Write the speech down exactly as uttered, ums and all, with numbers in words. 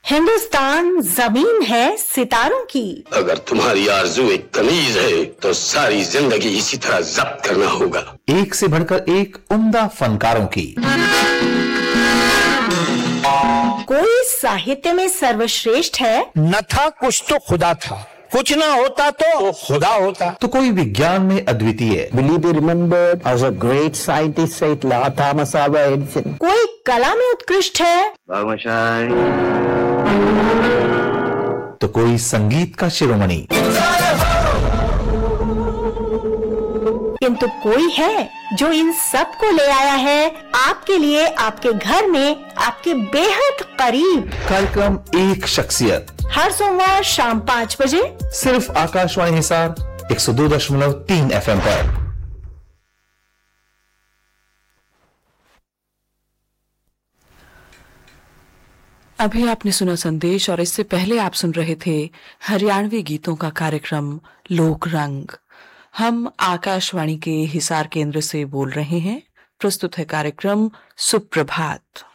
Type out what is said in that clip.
हिंदुस्तान जमीन है सितारों की। अगर तुम्हारी आरज़ू एक कमीज है तो सारी जिंदगी इसी तरह जब्त करना होगा। एक से बढ़कर एक उम्दा फनकारों की। कोई साहित्य में सर्वश्रेष्ठ है, न था कुछ तो खुदा था, कुछ ना होता तो खुदा होता। तो कोई विज्ञान में अद्वितीय। Will he be remembered as a great scientist, said Thomas Alva Edison? कोई कला में उत्कृष्ट है, तो कोई संगीत का शिरोमणि। किंतु कोई है जो इन सब को ले आया है आपके लिए, आपके घर में, आपके बेहद करीब। कार्यक्रम एक शख्सियत, हर सोमवार शाम पाँच बजे सिर्फ आकाशवाणी हिसार एक सौ दो दशमलव तीन एफ एम पर। अभी आपने सुना संदेश और इससे पहले आप सुन रहे थे हरियाणवी गीतों का कार्यक्रम लोक रंग। हम आकाशवाणी के हिसार केंद्र से बोल रहे हैं। प्रस्तुत है कार्यक्रम सुप्रभात।